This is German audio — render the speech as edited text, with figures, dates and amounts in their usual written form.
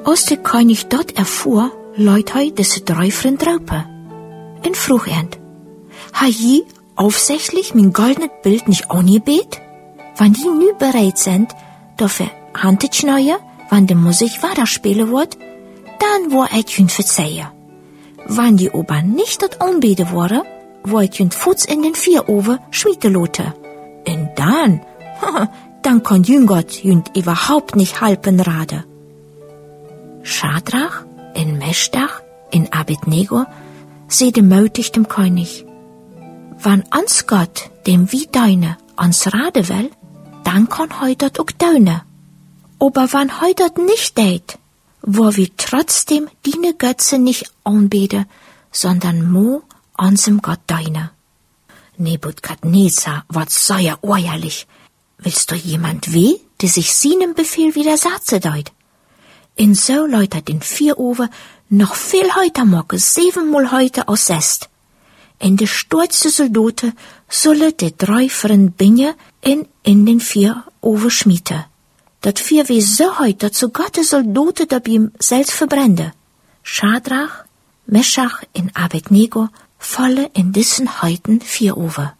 Als der König dort erfuhr, leut hei diese 3 Vriend draupen. En vroeg end, ha je aufsächlich mein goldenes Bild nicht angebet? Wann die nu bereit sind, dafür Hand zu schneien, wann die Musik weiterspielen wird, dann war ich ihnen verzeihen. Wann die aber nicht dort anbeten wurde, war ich ihnen Fuß in den 4 Oven schmieden lote. Und dann kann Gott ihnen überhaupt nicht halten rade. Schadrach, in Meschach, in Abednego, seide mutig dem König. Wann ans Gott, dem wie deine, ans Rade will, dann kann heu dort auch deine. Aber wann heu dort nicht deit, wo wir trotzdem deine Götze nicht anbeten, sondern mo ansem Gott deine. Nebukadnezar ward sehr ärgerlich. Willst du jemand weh, der sich seinem Befehl widersetze deut? In so läutert den 4 Oven noch viel heute Morgen 7-mal heute aus 6. In de sturzte Soldaten solle de 3 Vriend binne in den 4 Oven schmieten. Dat 4 wie so heute zu Gottes Soldaten da beim selbst verbrennde. Schadrach, Meschach in Abednego falle in diesen heuten 4 Oven.